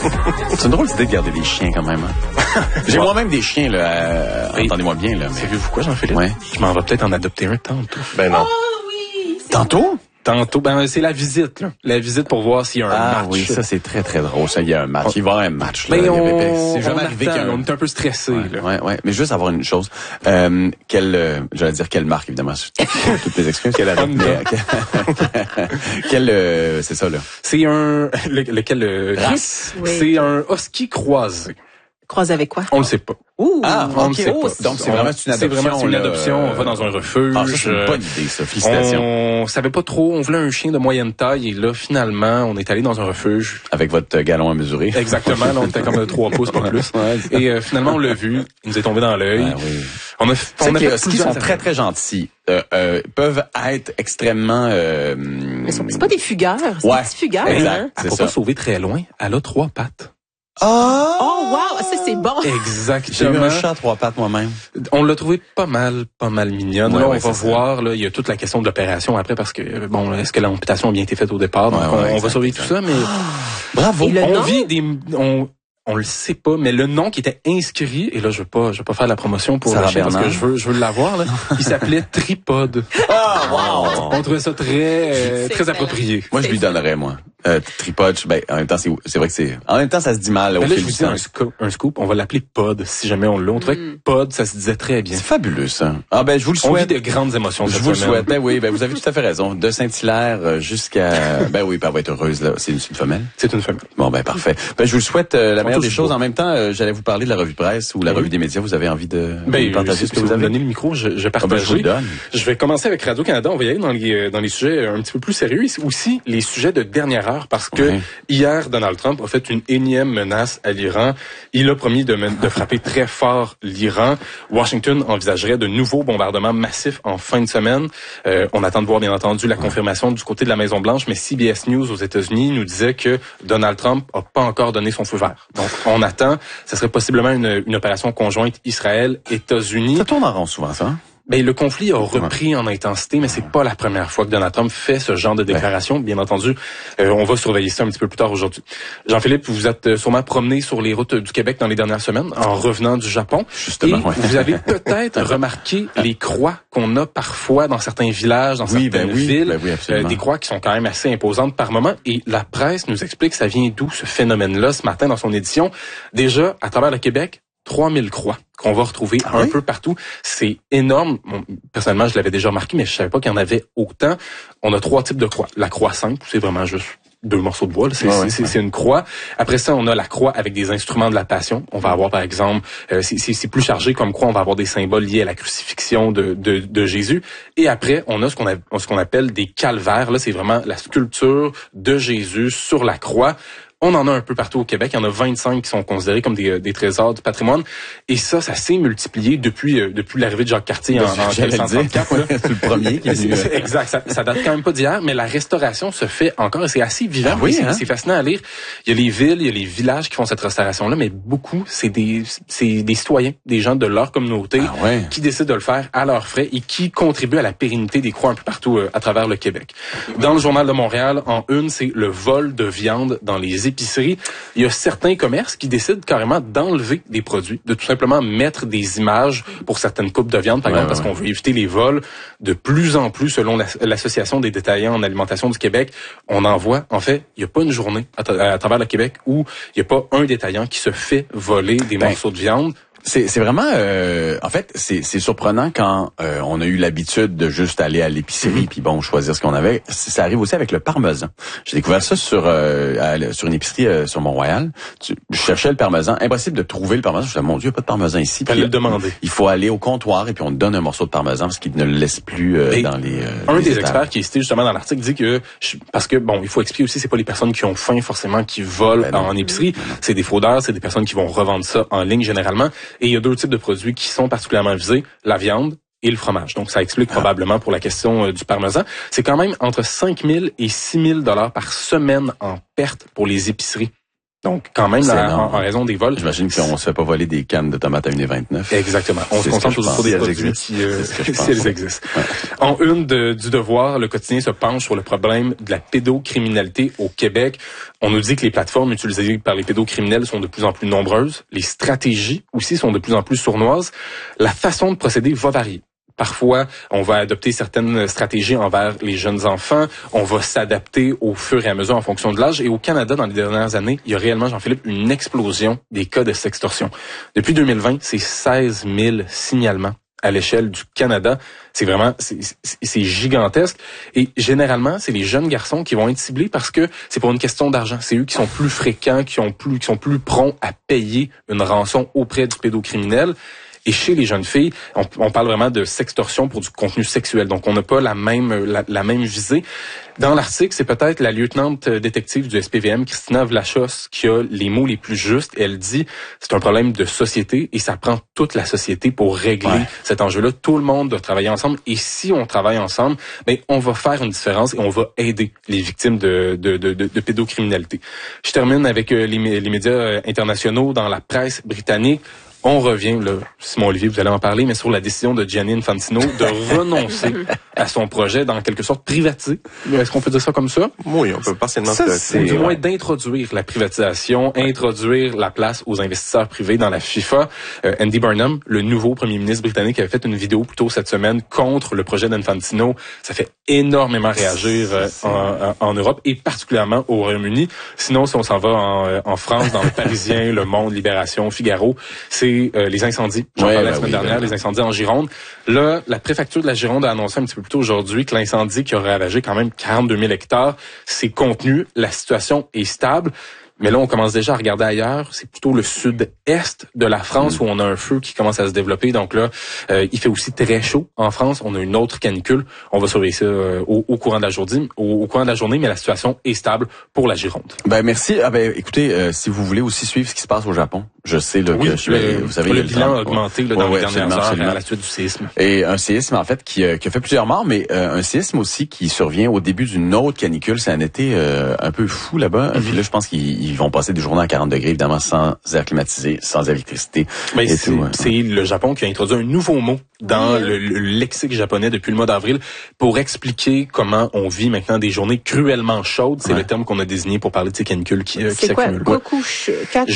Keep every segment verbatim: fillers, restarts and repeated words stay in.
C'est une drôle d'idée de garder des chiens quand même. Hein? J'ai ouais. moi-même des chiens, là. Euh, oui. Entendez-moi bien, là. Mais... Savez-vous quoi, Jean-Philippe? Ouais. Je m'en vais peut-être en adopter un tantôt. Ben non. Oh oui! Tantôt? Tantôt, ben c'est la visite, là. La visite pour voir s'il y a un ah, match. Ah oui, ça c'est très très drôle. Ça, il y a un match. Il va y avoir un match. Là. Mais on, c'est jamais on arrivé attend, qu'un... on est un peu stressé. Ouais, là. ouais, ouais. Mais juste avoir une chose. Euh, quelle, euh, j'allais dire quelle marque évidemment. Toutes les excuses qu'elle a. Mais, quelle, euh, c'est ça là. C'est un le, lequel euh, race. Oui. C'est un husky croisé. Croisé avec quoi? On le sait pas. Ouh, ah, on okay. le sait pas. Donc c'est vraiment une adoption. C'est vraiment une adoption. On va dans un refuge. Ah, ça c'est une bonne idée, ça. Félicitations. On savait pas trop. On voulait un chien de moyenne taille et là finalement on est allé dans un refuge avec votre galon à mesurer. Exactement. Là, on était comme de trois pouces pas plus. Ouais, et euh, finalement on l'a vu. Il nous est tombé dans l'œil. Ah, oui. On a. On a fait qui sont très très gentils. Euh, euh, peuvent être extrêmement. Euh, Mais c'est pas des fugueurs. C'est ouais, des petits fugueurs. Exact. Hein? Elle peut pas sauver très loin. Elle a trois pattes. Oh! Oh wow, ça c'est bon. Exactement. J'ai eu un chat à trois pattes moi-même. On l'a trouvé pas mal, pas mal mignonne. Ouais, là, ouais, on va voir, là, il y a toute la question de l'opération après parce que bon, est-ce que l'amputation a bien été faite au départ? Donc ouais, on, ouais, on va surveiller tout ça, mais bravo. On vit des, on, on le sait pas, mais le nom qui était inscrit, et là je veux pas, je veux pas faire la promotion pour le chien parce que je veux, je veux l'avoir là. Il s'appelait Tripod. Ah wow! On trouvait ça très, euh, très approprié. Moi je lui donnerais moi. Euh, tripod, ben en même temps c'est, c'est vrai que c'est, en même temps ça se dit mal. Là, mais là je vous dis un scoop, un scoop, on va l'appeler Pod si jamais on l'a. On trouvait mm. que Pod ça se disait très bien. C'est fabuleux ça. Ah ben je vous le souhaite. On vit de grandes émotions. Je vous le souhaite. Ben oui, ben vous avez tout à fait raison. De Saint-Hilaire jusqu'à, ben oui, ben elle va être heureuse là. C'est une, une femelle. C'est une femelle. Bon ben parfait. Ben je vous le souhaite euh, la meilleure des choses. En même temps, euh, j'allais vous parler de la revue de presse ou la oui. revue des médias. Vous avez envie de, ben, de partager si, ce que si vous avez donné le micro, je, je partage. Ah ben, je vous le donne. Je vais commencer avec Radio-Canada. On va y aller dans les dans les sujets un petit peu plus sérieux. Aussi les sujets de dernière heure parce que oui. hier Donald Trump a fait une énième menace à l'Iran. Il a promis de, de frapper très fort l'Iran. Washington envisagerait de nouveaux bombardements massifs en fin de semaine. Euh, on attend de voir bien entendu la confirmation du côté de la Maison Blanche, mais C B S News aux États-Unis nous disait que Donald Trump a pas encore donné son feu vert. Donc on attend. Ça serait possiblement une, une opération conjointe Israël-États-Unis. Ça tourne en rond souvent, ça. Hein? Ben, le conflit a repris en intensité, mais c'est pas la première fois que Donald Trump fait ce genre de déclaration. Bien entendu, euh, on va surveiller ça un petit peu plus tard aujourd'hui. Jean-Philippe, vous êtes sûrement promené sur les routes du Québec dans les dernières semaines en revenant du Japon. Justement, et ouais. vous avez peut-être remarqué les croix qu'on a parfois dans certains villages, dans oui, certaines ben oui, villes. Ben oui, euh, des croix qui sont quand même assez imposantes par moment. Et la presse nous explique ça vient d'où ce phénomène-là ce matin dans son édition. Déjà, à travers le Québec, trois mille croix qu'on va retrouver ah un oui? peu partout. C'est énorme. Bon, personnellement, je l'avais déjà remarqué, mais je savais pas qu'il y en avait autant. On a trois types de croix. La croix simple, c'est vraiment juste deux morceaux de bois. C'est, ah ouais, c'est, ouais. c'est une croix. Après ça, on a la croix avec des instruments de la Passion. On va avoir, par exemple, euh, c'est, c'est, c'est plus chargé comme croix. On va avoir des symboles liés à la crucifixion de, de, de Jésus. Et après, on a ce qu'on, a, ce qu'on appelle des calvaires. Là, c'est vraiment la sculpture de Jésus sur la croix. On en a un peu partout au Québec. Il y en a vingt-cinq qui sont considérés comme des, des trésors du patrimoine. Et ça, ça s'est multiplié depuis euh, depuis l'arrivée de Jacques Cartier en, en mille sept cent trente-quatre. C'est le premier qui est venu. Exact. Ça, ça date quand même pas d'hier, mais la restauration se fait encore et c'est assez vivant. Ah oui, c'est, hein? c'est fascinant à lire. Il y a les villes, il y a les villages qui font cette restauration-là, mais beaucoup, c'est des c'est des citoyens, des gens de leur communauté ah ouais. qui décident de le faire à leurs frais et qui contribuent à la pérennité des croix un peu partout euh, à travers le Québec. Dans le Journal de Montréal, en une, c'est le vol de viande dans les épiceries. Il y a certains commerces qui décident carrément d'enlever des produits, de tout simplement mettre des images pour certaines coupes de viande, par ouais, exemple, ouais. parce qu'on veut éviter les vols. De plus en plus, selon l'Association des détaillants en alimentation du Québec, on en voit, en fait, il n'y a pas une journée à, tra- à travers le Québec où il n'y a pas un détaillant qui se fait voler des ben, morceaux de viande. C'est, c'est vraiment, euh, en fait, c'est, c'est surprenant quand euh, on a eu l'habitude de juste aller à l'épicerie mm-hmm. puis bon choisir ce qu'on avait. Ça arrive aussi avec le parmesan. J'ai découvert ça sur euh, à, sur une épicerie euh, sur Mont-Royal. Tu, je cherchais le parmesan, impossible de trouver le parmesan. Je me disais, mon Dieu, il n'y a pas de parmesan ici. Puis le demander. Il faut aller au comptoir et puis on te donne un morceau de parmesan parce qu'il ne le laisse plus euh, dans les. Euh, un les des étals. experts qui est cité justement dans l'article dit que parce que bon, il faut expliquer aussi, c'est pas les personnes qui ont faim forcément qui volent ben en épicerie. Ben c'est des fraudeurs, c'est des personnes qui vont revendre ça en ligne généralement. Et il y a deux types de produits qui sont particulièrement visés, la viande et le fromage. Donc, ça explique ah. probablement pour la question euh, du parmesan. C'est quand même entre cinq mille et six mille dollars par semaine en perte pour les épiceries Donc, quand même, là, en, en raison des vols. J'imagine qu'on se fait pas voler des cannes de tomates à une vingt-neuf. Exactement. On se concentre sur des produits qui, euh, si elles existent. Ouais. En une de, du Devoir, le quotidien se penche sur le problème de la pédocriminalité au Québec. On nous dit que les plateformes utilisées par les pédocriminels sont de plus en plus nombreuses. Les stratégies aussi sont de plus en plus sournoises. La façon de procéder va varier. Parfois, on va adopter certaines stratégies envers les jeunes enfants. On va s'adapter au fur et à mesure en fonction de l'âge. Et au Canada, dans les dernières années, il y a réellement, Jean-Philippe, une explosion des cas de sextorsion. Depuis deux mille vingt, c'est seize mille signalements à l'échelle du Canada. C'est vraiment, c'est, c'est gigantesque. Et généralement, c'est les jeunes garçons qui vont être ciblés parce que c'est pour une question d'argent. C'est eux qui sont plus fréquents, qui ont plus, qui sont plus prompts à payer une rançon auprès du pédocriminel. Et chez les jeunes filles, on, on parle vraiment de sextorsion pour du contenu sexuel. Donc, on n'a pas la même la, la même visée. Dans l'article, c'est peut-être la lieutenante détective du S P V M, Christina Vlachos, qui a les mots les plus justes. Elle dit, c'est un problème de société et ça prend toute la société pour régler ouais. cet enjeu-là. Tout le monde doit travailler ensemble. Et si on travaille ensemble, ben, on va faire une différence et on va aider les victimes de, de, de, de, de pédocriminalité. Je termine avec les, les médias internationaux. Dans la presse britannique, on revient, là, Simon Olivier, vous allez en parler, mais sur la décision de Gianni Infantino de renoncer à son projet, dans quelque sorte privatiser. Est-ce qu'on peut dire ça comme ça? Oui, on peut partiellement. Ça, c'est du moins d'introduire la privatisation, ouais. introduire la place aux investisseurs privés dans la FIFA. Euh, Andy Burnham, le nouveau premier ministre britannique, avait fait une vidéo plus tôt cette semaine contre le projet d'Infantino. Ça fait énormément réagir euh, en, en Europe et particulièrement au Royaume-Uni. Sinon, si on s'en va en, en France, dans le Parisien, Le Monde, Libération, Figaro, c'est Euh, les incendies. J'en ouais, parlais ben la semaine oui, dernière, ben les incendies en Gironde. Là, la préfecture de la Gironde a annoncé un petit peu plus tôt aujourd'hui que l'incendie qui aurait ravagé quand même quarante-deux mille hectares, c'est contenu, la situation est stable. Mais là, on commence déjà à regarder ailleurs. C'est plutôt le sud-est de la France mmh. où on a un feu qui commence à se développer. Donc là, euh, il fait aussi très chaud en France. On a une autre canicule. On va surveiller ça euh, au, au courant de la journée, au, au courant de la journée, mais la situation est stable pour la Gironde. Ben merci. Ah ben écoutez, euh, si vous voulez aussi suivre ce qui se passe au Japon, je sais là, oui, que je, le, vous savez le le bilan a augmenté là, ouais, dans ouais, les dernières heures absolument. à la suite du séisme. Et un séisme en fait qui, euh, qui a fait plusieurs morts, mais euh, un séisme aussi qui survient au début d'une autre canicule. C'est un été euh, un peu fou là-bas. Mm-hmm. Puis là, je pense qu'ils vont passer des journées à quarante degrés, évidemment, sans air climatisé, sans électricité. Mais c'est, tout, c'est ouais. le Japon qui a introduit un nouveau mot dans mmh. le, le lexique japonais depuis le mois d'avril pour expliquer comment on vit maintenant des journées cruellement chaudes. C'est ouais. le terme qu'on a désigné pour parler de ces canicules qui, euh, qui s'accumulent. C'est quoi? Kokushu.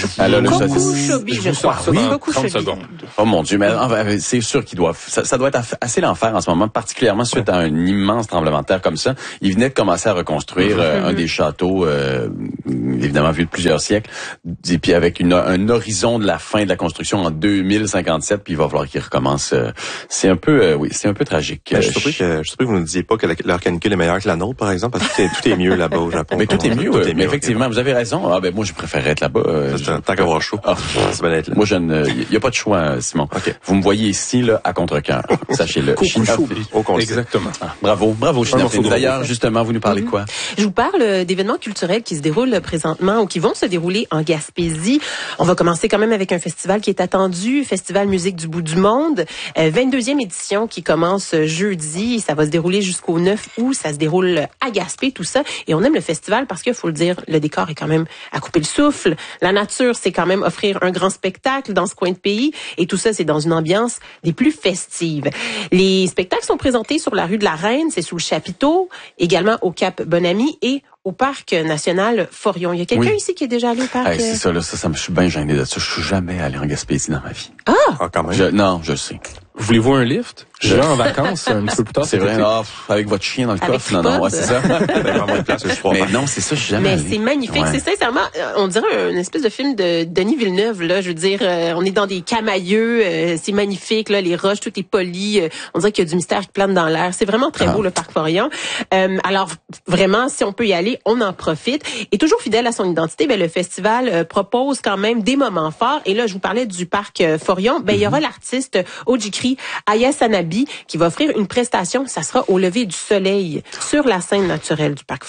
Kokushobi, je crois. Ça dans trente secondes. Oh mon Dieu, mais c'est sûr qu'ils doivent... Ça, ça doit être assez l'enfer en ce moment, particulièrement suite ouais. à un immense tremblement de terre comme ça. Ils venaient de commencer à reconstruire mmh. euh, un des châteaux, euh, évidemment vu de plusieurs siècles, et puis avec une, un horizon de la fin de la construction en deux mille cinquante-sept, puis il va falloir qu'ils recommencent. Euh, c'est un peu, euh, oui, c'est un peu tragique. Ben, je suis surpris que, je suis surpris que vous ne disiez pas que la, leur canicule est meilleure que la nôtre, par exemple, parce que tout est, tout est mieux là-bas au Japon. Mais tout est mieux, tout euh, est mieux mais effectivement, okay. Vous avez raison. Ah ben moi, je préférerais être là-bas. Euh, je, tant qu'à avoir chaud. Ah, c'est bien être là. Moi, je ne, il y a pas de choix, Simon. Okay. Vous me voyez ici là à contre-cœur. Sachez-le. Au Exactement. Ah, bravo, bravo, China. D'ailleurs, justement, vous nous parlez de quoi? Je vous parle d'événements culturels qui se déroulent présentement ou qui vont se dérouler en Gaspésie. On va commencer quand même avec un festival qui est attendu, Festival Musique du bout du monde, euh, vingt-deuxième édition qui commence jeudi. Ça va se dérouler jusqu'au neuf août. Ça se déroule à Gaspé, tout ça. Et on aime le festival parce qu'il faut le dire, le décor est quand même à couper le souffle. La nature, c'est quand même offrir un grand spectacle dans ce coin de pays. Et tout ça, c'est dans une ambiance des plus festives. Les spectacles sont présentés sur la rue de la Reine, c'est sous le chapiteau, également au Cap Bonami et au Parc national Forillon. Il y a quelqu'un oui. ici qui est déjà allé au parc? Hey, c'est ça, là, ça, ça me je suis bien gêné de ça. Je suis jamais allé en Gaspésie dans ma vie. Ah! ah quand même. Je, non, je sais. Voulez-vous un lift? Je vais en vacances un petit peu plus tard. C'est vrai, ah, avec votre chien dans le avec coffre. Non, non, ouais, c'est ça. Mais non, c'est ça, je suis jamais Mais allé. c'est magnifique. Ouais. C'est sincèrement, on dirait une espèce de film de Denis Villeneuve, là. Je veux dire, euh, on est dans des camailleux, euh, c'est magnifique, là, les roches, tout est poli. Euh, on dirait qu'il y a du mystère qui plane dans l'air. C'est vraiment très ah. beau, le Parc Forillon. Euh, alors, vraiment, si on peut y aller, on en profite. Et toujours fidèle à son identité, ben, le festival euh, propose quand même des moments forts. Et là, je vous parlais du Parc euh, Forillon. Ben, il mm-hmm. y aura l'artiste Ojikri Ayasanabi qui va offrir une prestation. Ça sera au lever du soleil sur la scène naturelle du Parc Forillon.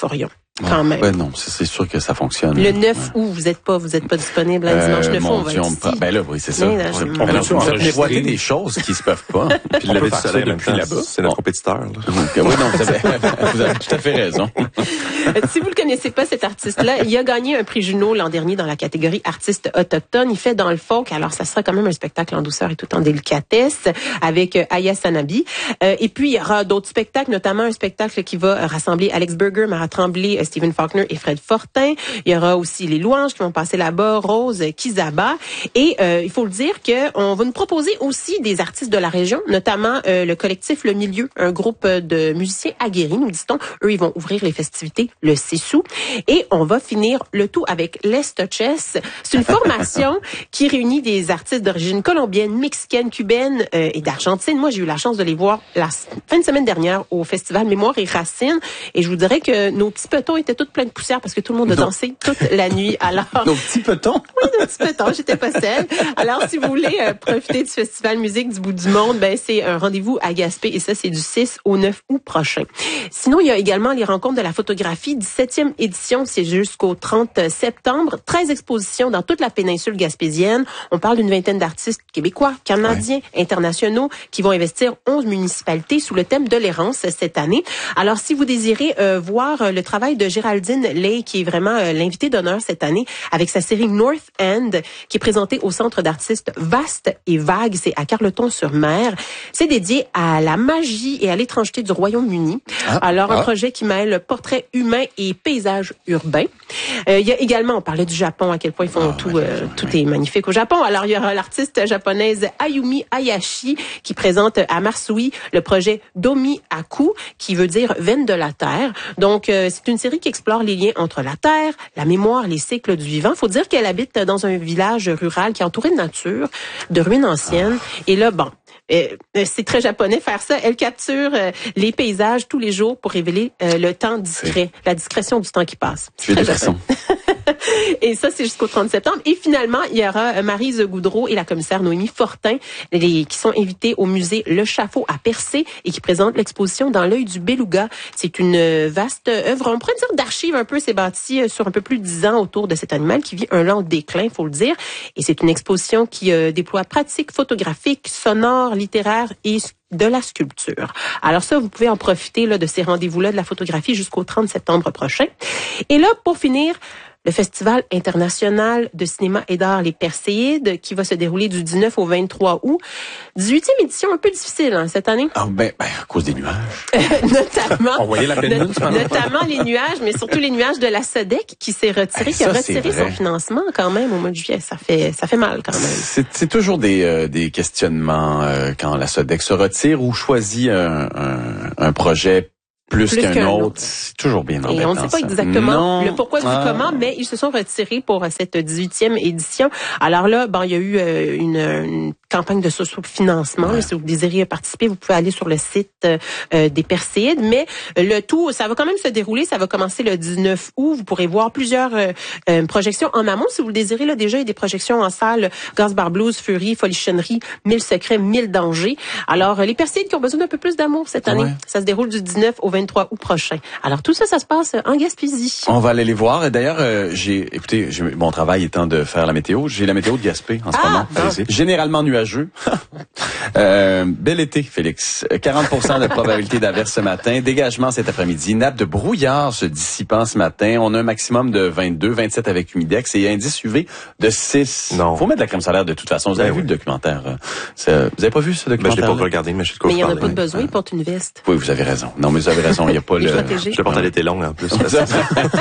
quand même. Ouais, non, c'est sûr que ça fonctionne. Le neuf ouais. août, vous êtes pas, vous êtes pas disponible. Un dimanche neuf août, on va Dieu, être on ici. pa- Ben là, oui, c'est ça. Mais, là, on je- peut, on ben là, peut vous faites enregistrer. miroiter des choses qui se peuvent pas. Puis On lever peut du faire ça soleil en même depuis temps. là-bas. C'est notre Bon. compétiteur. Là. Donc, oui, non, vous avez, vous avez tout à fait raison. Euh, Si vous le connaissez pas, cet artiste-là, il a gagné un prix Juno l'an dernier dans la catégorie artiste autochtone. Il fait dans le folk, alors ça sera quand même un spectacle en douceur et tout en délicatesse avec euh, Aya Sanabi. Euh, et puis, il y aura d'autres spectacles, notamment un spectacle qui va rassembler Alex Berger, Mara Tremblay, euh, Stephen Faulkner et Fred Fortin. Il y aura aussi les Louanges qui vont passer là-bas, Rose Kizaba. Et euh, il faut le dire qu'on va nous proposer aussi des artistes de la région, notamment euh, le collectif Le Milieu, un groupe de musiciens aguerris, nous dit-on. Eux, ils vont ouvrir les festivités le six août. Et on va finir le tout avec Les Touches. C'est une formation qui réunit des artistes d'origine colombienne, mexicaine, cubaine euh, et d'Argentine. Moi, j'ai eu la chance de les voir la fin de semaine dernière au Festival Mémoire et Racines. Et je vous dirais que nos petits petons étaient tous pleins de poussière parce que tout le monde a Non. dansé toute la nuit. Alors, Nos petits petons. oui, nos petits petons, j'étais pas seule. Alors, si vous voulez euh, profiter du Festival Musique du bout du monde, ben c'est un rendez-vous à Gaspé et ça, c'est du six au neuf août prochain. Sinon, il y a également les rencontres de la photographie, dix-septième édition, c'est jusqu'au trente septembre. treize expositions dans toute la péninsule gaspésienne. On parle d'une vingtaine d'artistes québécois, canadiens, ouais. internationaux qui vont investir onze municipalités sous le thème de l'errance cette année. Alors, si vous désirez euh, voir le travail de Géraldine Lay, qui est vraiment euh, l'invitée d'honneur cette année, avec sa série North End, qui est présentée au Centre d'artistes Vaste et Vague, c'est à Carleton-sur-Mer. C'est dédié à la magie et à l'étrangeté du Royaume-Uni. Ah, Alors, un ah. projet qui mêle portrait humain et paysage urbain. Euh, il y a également, on parlait du Japon, à quel point ils font ah, tout, ouais, euh, tout est magnifique au Japon. Alors, il y aura l'artiste japonaise Ayumi Hayashi qui présente à Marsui le projet Domi Aku, qui veut dire veine de la terre. Donc, euh, c'est une série qui explore les liens entre la terre, la mémoire, les cycles du vivant. Faut dire qu'elle habite dans un village rural qui est entouré de nature, de ruines anciennes. Ah. Et là, bon, euh, c'est très japonais faire ça. Elle capture euh, les paysages tous les jours pour révéler euh, le temps discret, la discrétion du temps qui passe. J'ai des frissons. Et ça, c'est jusqu'au trente septembre. Et finalement, il y aura Maryse Goudreau et la commissaire Noémie Fortin les, qui sont invités au musée Le Chafaud à Percé et qui présentent l'exposition Dans l'œil du beluga. C'est une vaste œuvre, on pourrait dire d'archives un peu. C'est bâti sur un peu plus de dix ans autour de cet animal qui vit un lent déclin, faut le dire. Et c'est une exposition qui euh, déploie pratiques photographiques, sonores, littéraires et de la sculpture. Alors ça, vous pouvez en profiter là, de ces rendez-vous-là de la photographie jusqu'au trente septembre prochain. Et là, pour finir, le Festival international de cinéma et d'art Les Perséides qui va se dérouler du dix-neuf au vingt-trois août. dix-huitième édition un peu difficile hein, cette année. Ah ben, ben à cause des nuages. notamment, On voyait la pleine lune, not- notamment les nuages, mais surtout les nuages de la SODEC qui s'est retiré, hey, qui a ça, retiré son financement quand même au mois de juillet. Ça fait ça fait mal quand même. C'est, c'est toujours des euh, des questionnements euh, quand la SODEC se retire ou choisit un, un, un projet Plus, plus qu'un, qu'un autre. autre, c'est toujours bien embêtant. Et on ne sait pas exactement non. le pourquoi du ah. comment, mais ils se sont retirés pour cette dix-huitième édition. Alors là, bon, il y a eu euh, une, une campagne de socio-financement. Ouais. Si vous désirez participer, vous pouvez aller sur le site euh, des Perséides. Mais le tout, ça va quand même se dérouler. Ça va commencer le dix-neuf août. Vous pourrez voir plusieurs euh, euh, projections en amont. Si vous le désirez, là, déjà, il y a des projections en salle. Gasbar Blues, Fury, Folichonnerie, Mille secrets, Mille dangers. Alors, les Perséides qui ont besoin d'un peu plus d'amour cette année, ouais. ça se déroule du dix-neuf au vingt-trois août prochain. Alors, tout ça, ça se passe en Gaspésie. On va aller les voir. Et d'ailleurs, euh, j'ai, écoutez, j'ai, mon travail étant de faire la météo, j'ai la météo de Gaspé en ce ah, moment. Bon. Généralement nuageux. euh, bel été, Félix. quarante pour cent de probabilité d'averse ce matin. Dégagement cet après-midi. Nappe de brouillard se dissipant ce matin. On a un maximum de vingt-deux, vingt-sept avec humidex et indice U V de six. Non. Faut mettre de la crème solaire de toute façon. Vous avez ben vu oui. le documentaire? Ça, vous avez pas vu ce documentaire? Ben, je l'ai pas regardé, mais je sais de quoi Mais il n'y en a parler. pas de besoin, il porte une veste. Oui, vous avez raison. Non, mais vous avez raison. Il n'y a pas le... Protégé. Je le porte à l'été long, en plus.